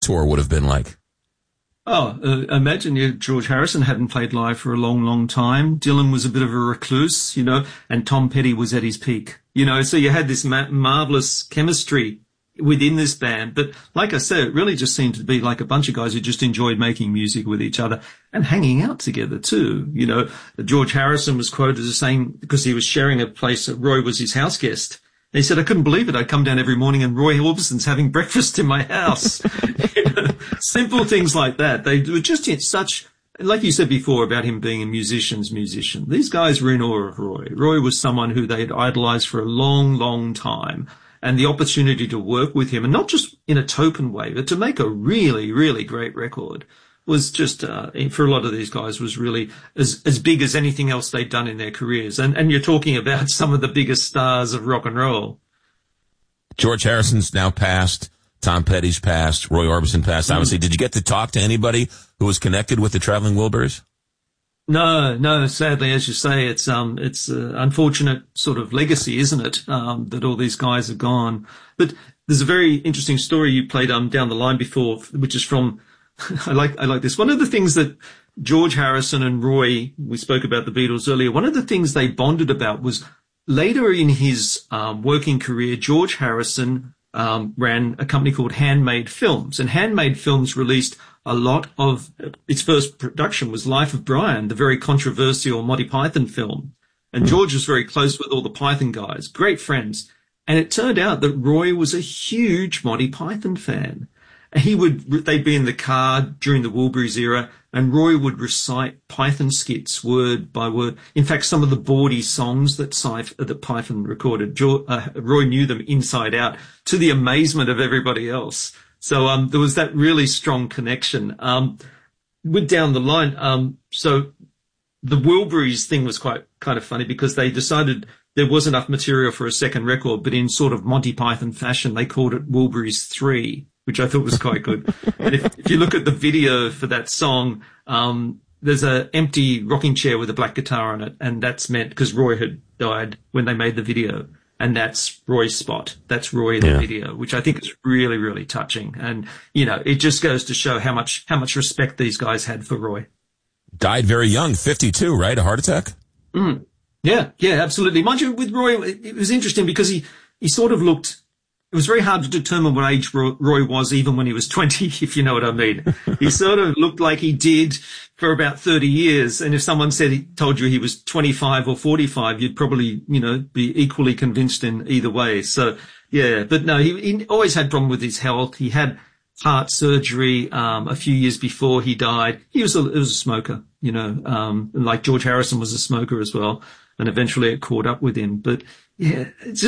tour would have been like. Oh, imagine George Harrison hadn't played live for a long, long time. Dylan was a bit of a recluse, and Tom Petty was at his peak, so you had this marvelous chemistry within this band. But like I said, it really just seemed to be like a bunch of guys who just enjoyed making music with each other and hanging out together too. George Harrison was quoted as saying, because he was sharing a place, Roy was his house guest. He said, I couldn't believe it. I'd come down every morning and Roy Orbison's having breakfast in my house. Simple things like that. They were just in such, like you said before about him being a musician's musician. These guys were in awe of Roy. Roy was someone who they had idolized for a long, long time. And the opportunity to work with him, and not just in a token way, but to make a really, really great record was just, for a lot of these guys, was really as big as anything else they'd done in their careers. And you're talking about some of the biggest stars of rock and roll. George Harrison's now passed. Tom Petty's passed. Roy Orbison passed. Obviously, did you get to talk to anybody who was connected with the Traveling Wilburys? No, sadly, as you say, it's an unfortunate sort of legacy, isn't it? That all these guys are gone. But there's a very interesting story you played, down the line before, which is from, I like this. One of the things that George Harrison and Roy, we spoke about the Beatles earlier, one of the things they bonded about was later in his, working career, George Harrison, ran a company called Handmade Films, and Handmade Films released a lot of its first production was Life of Brian, the very controversial Monty Python film. And George was very close with all the Python guys, great friends. And it turned out that Roy was a huge Monty Python fan. They'd be in the car during the Wilburys era, and Roy would recite Python skits word by word. In fact, some of the bawdy songs that Python recorded, Roy knew them inside out, to the amazement of everybody else. So there was that really strong connection. With down the line, so the Wilburys thing was quite kind of funny because they decided there was enough material for a second record, but in sort of Monty Python fashion, they called it Wilburys 3, which I thought was quite good. And if you look at the video for that song, there's an empty rocking chair with a black guitar on it, and that's meant because Roy had died when they made the video. And that's Roy's spot. That's Roy in the video, which I think is really, really touching. And, it just goes to show how much respect these guys had for Roy. Died very young, 52, right? A heart attack? Yeah, absolutely. Mind you, with Roy, it was interesting because he sort of looked, it was very hard to determine what age Roy was even when he was 20, if you know what I mean. He sort of looked like he did for about 30 years. And if someone told you he was 25 or 45, you'd probably, be equally convinced in either way. So, yeah, but no, he always had problem with his health. He had heart surgery, a few years before he died. He was a smoker, like George Harrison was a smoker as well. And eventually it caught up with him. But yeah,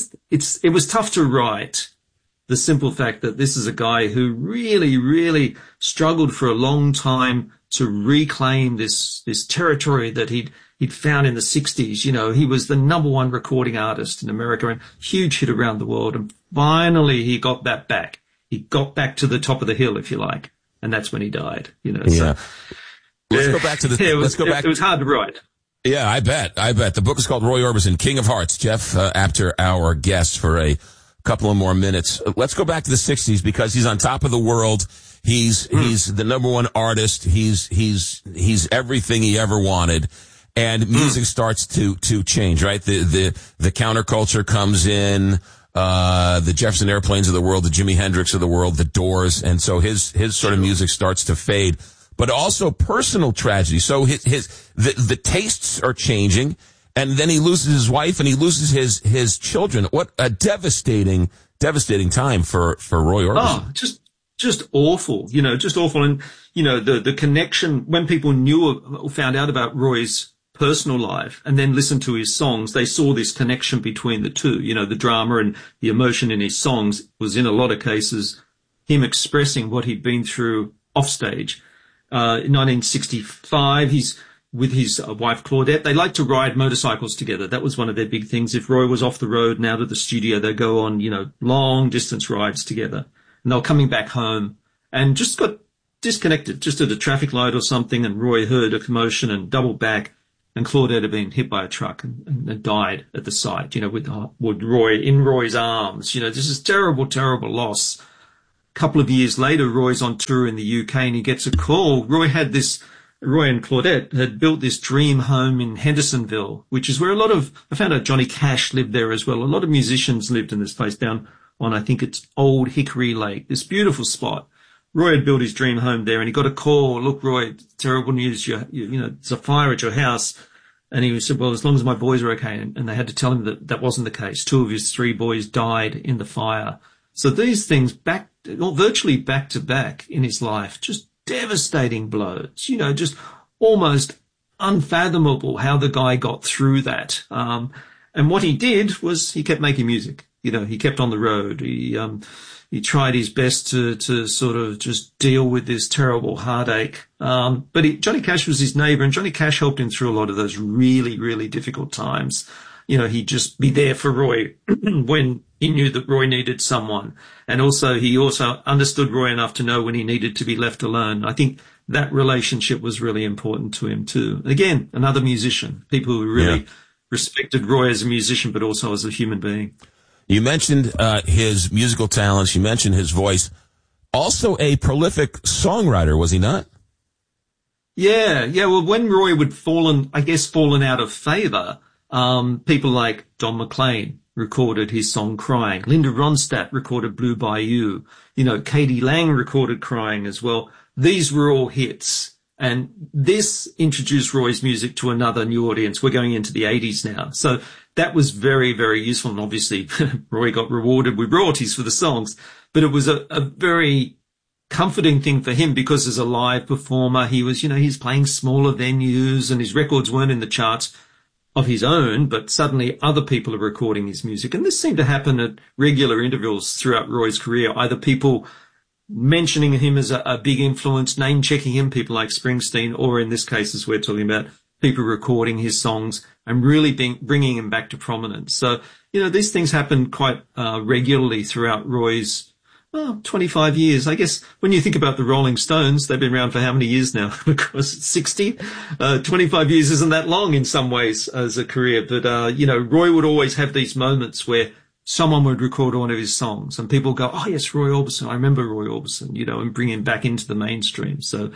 it was tough to write. The simple fact that this is a guy who really, really struggled for a long time to reclaim this territory that he'd found in the 60s. He was the number one recording artist in America and huge hit around the world. And finally he got that back. He got back to the top of the hill, if you like. And that's when he died, Yeah. So, let's go back to the, it was hard to write. Yeah, I bet. The book is called Roy Orbison, King of Hearts. Jeff, after our guest for a couple of more minutes. Let's go back to the 60s because he's on top of the world. He's the number one artist. He's everything he ever wanted. And music starts to change, right? The counterculture comes in, the Jefferson Airplanes of the world, the Jimi Hendrix of the world, the Doors. And so his sort of music starts to fade. But also personal tragedy. So the tastes are changing, and then he loses his wife and he loses his children. What a devastating time for Roy Orbison. Oh, just awful, just awful. And, the connection when people knew or found out about Roy's personal life and then listened to his songs, they saw this connection between the two. The drama and the emotion in his songs was in a lot of cases him expressing what he'd been through off stage. In 1965, he's with his wife Claudette. They like to ride motorcycles together. That was one of their big things. If Roy was off the road and out of the studio, they go on, long distance rides together. And they were coming back home and just got disconnected, just at a traffic light or something. And Roy heard a commotion and doubled back. And Claudette had been hit by a truck and died at the site, with Roy in Roy's arms. This is terrible, terrible loss. couple of years later, Roy's on tour in the UK and he gets a call. Roy and Claudette had built this dream home in Hendersonville, which is where I found out Johnny Cash lived there as well. A lot of musicians lived in this place down on, I think it's Old Hickory Lake, this beautiful spot. Roy had built his dream home there and he got a call. Look, Roy, terrible news. You know, there's a fire at your house. And he said, well, as long as my boys are okay. And they had to tell him that that wasn't the case. 2 of his 3 boys died in the fire. So these things virtually back to back in his life, just devastating blows, you know, just almost unfathomable how the guy got through that. And what he did was he kept making music. You know, he kept on the road. He tried his best to sort of just deal with this terrible heartache. But Johnny Cash was his neighbor, and Johnny Cash helped him through a lot of those really, really difficult times. You know, he'd just be there for Roy when he knew that Roy needed someone. And he also understood Roy enough to know when he needed to be left alone. I think that relationship was really important to him too. Again, another musician, people who really respected Roy as a musician, but also as a human being. You mentioned his musical talents. You mentioned his voice. Also a prolific songwriter, was he not? Yeah. Well, when Roy would fallen out of favor, people like Don McLean recorded his song Crying. Linda Ronstadt recorded Blue Bayou. You know, Katie Lang recorded Crying as well. These were all hits. And this introduced Roy's music to another new audience. We're going into the 80s now. So that was very, very useful. And obviously, Roy got rewarded with royalties for the songs. But it was a very comforting thing for him because as a live performer, he's playing smaller venues and his records weren't in the charts of his own, but suddenly other people are recording his music. And this seemed to happen at regular intervals throughout Roy's career, either people mentioning him as a big influence, name-checking him, people like Springsteen, or in this case, as we're talking about, people recording his songs and really bringing him back to prominence. So, you know, these things happen quite regularly throughout Roy's 25 years. I guess when you think about the Rolling Stones, they've been around for how many years now? Because it's 60. 25 years isn't that long in some ways as a career. But, Roy would always have these moments where someone would record one of his songs and people go, oh, yes, Roy Orbison. I remember Roy Orbison, you know, and bring him back into the mainstream. So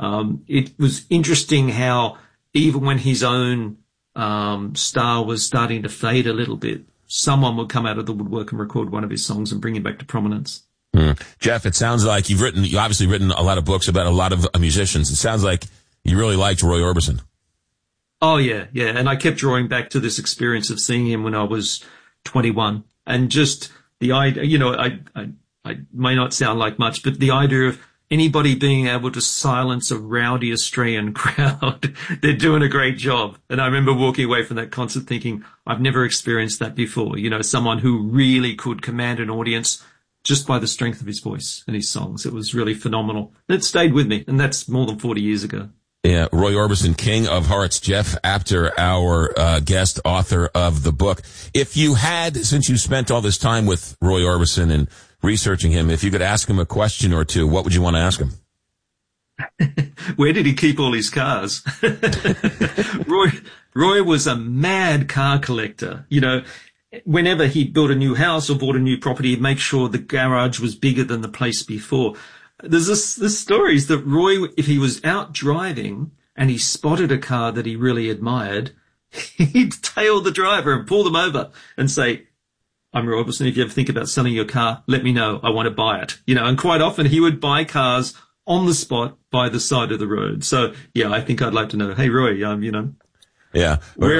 it was interesting how even when his own star was starting to fade a little bit, someone would come out of the woodwork and record one of his songs and bring him back to prominence. Jeff, it sounds like you've obviously written a lot of books about a lot of musicians. It sounds like you really liked Roy Orbison. Oh, yeah. And I kept drawing back to this experience of seeing him when I was 21. And just the idea, you know, I may not sound like much, but the idea of anybody being able to silence a rowdy Australian crowd, they're doing a great job. And I remember walking away from that concert thinking, I've never experienced that before. You know, someone who really could command an audience just by the strength of his voice and his songs. It was really phenomenal. And it stayed with me. And that's more than 40 years ago. Yeah, Roy Orbison, King of Hearts. Jeff Apter, our guest author of the book. If you had, since you spent all this time with Roy Orbison and researching him, if you could ask him a question or two, what would you want to ask him? Where did he keep all his cars? Roy was a mad car collector. You know, whenever he built a new house or bought a new property, he'd make sure the garage was bigger than the place before. There's this stories that Roy, if he was out driving and he spotted a car that he really admired, he'd tail the driver and pull them over and say, I'm Roy Orbison. If you ever think about selling your car, let me know. I want to buy it. You know, and quite often he would buy cars on the spot by the side of the road. So, yeah, I think I'd like to know, hey, Roy, you know. Yeah. Where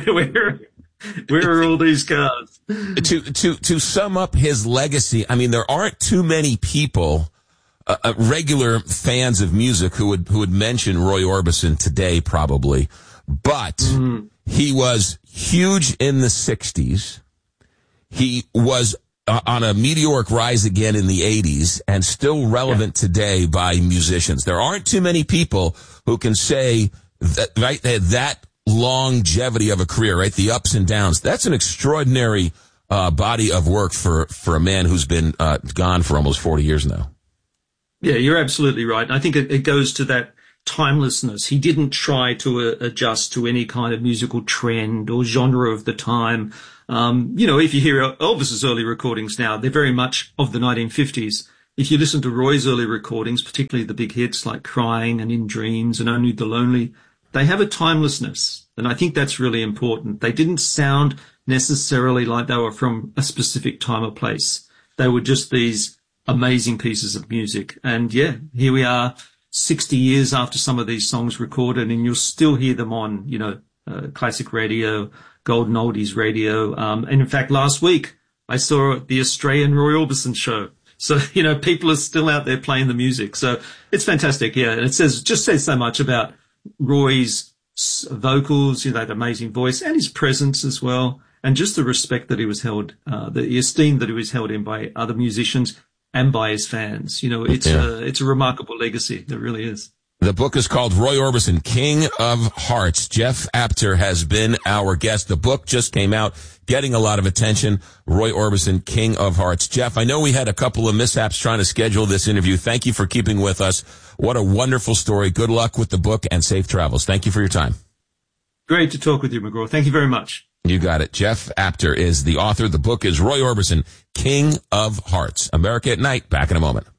are all these cars? To sum up his legacy, I mean, there aren't too many people, regular fans of music who would mention Roy Orbison today, probably. But he was huge in the 60s. He was on a meteoric rise again in the 80s and still relevant today by musicians. There aren't too many people who can say that, right, that longevity of a career, right? The ups and downs. That's an extraordinary body of work for a man who's been gone for almost 40 years now. Yeah, you're absolutely right. And I think it goes to that timelessness. He didn't try to adjust to any kind of musical trend or genre of the time. You know, if you hear Elvis's early recordings now, they're very much of the 1950s. if you listen to Roy's early recordings, particularly the big hits like Crying and In Dreams and Only the Lonely, they have a timelessness. And I think that's really important. They didn't sound necessarily like they were from a specific time or place. They were just these amazing pieces of music. And yeah, here we are 60 years after some of these songs recorded, and you'll still hear them on, classic radio, golden oldies radio. And in fact, last week I saw the Australian Roy Orbison show. So, people are still out there playing the music. So it's fantastic. Yeah. And it just says so much about Roy's vocals, that amazing voice, and his presence as well. And just the respect that he was held, the esteem that he was held in by other musicians and by his fans. It's a remarkable legacy. It really is. The book is called Roy Orbison, King of Hearts. Jeff Apter has been our guest. The book just came out, getting a lot of attention. Roy Orbison, King of Hearts. Jeff, I know we had a couple of mishaps trying to schedule this interview. Thank you for keeping with us. What a wonderful story. Good luck with the book and safe travels. Thank you for your time. Great to talk with you, McGraw. Thank you very much. You got it. Jeff Apter is the author. The book is Roy Orbison, King of Hearts. America at Night. Back in a moment.